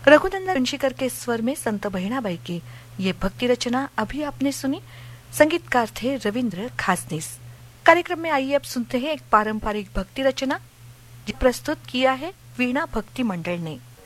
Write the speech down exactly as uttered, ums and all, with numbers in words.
रघुनंदन वंशीकर के स्वर में संत बहिणाबाई की ये भक्ति रचना अभी आपने सुनी। संगीतकार थे रविंद्र खासनीस। कार्यक्रम में आइए अब सुनते हैं एक पारंपरिक भक्ति रचना, प्रस्तुत किया है वीणा भक्ति मंडल ने।